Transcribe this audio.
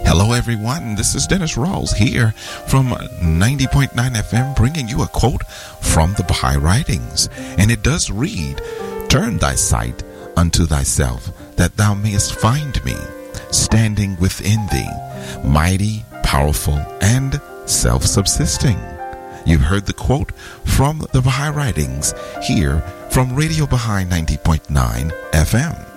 Hello, everyone. This is Dennis Rawls here from 90.9 FM, bringing you a quote from the Baha'i Writings. And it does read, "Turn thy sight unto thyself, that thou mayest find me, standing within thee, mighty, powerful, and self-subsisting." You've heard the quote from the Baha'i Writings here from Radio Baha'i 90.9 FM.